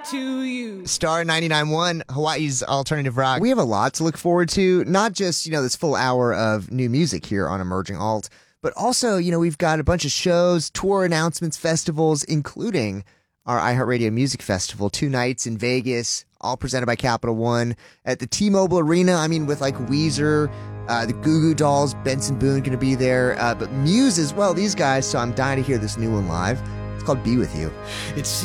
to you. Star 99.1, Hawaii's alternative rock. We have a lot to look forward to, not just, this full hour of new music here on Emerging Alt, but also, we've got a bunch of shows, tour announcements, festivals, including our iHeartRadio Music Festival, 2 nights in Vegas, all presented by Capital One at the T-Mobile Arena. With like Weezer, the Goo Goo Dolls, Benson Boone going to be there, but Muse as well, these guys. So I'm dying to hear this new one live. It's called Be With You. It's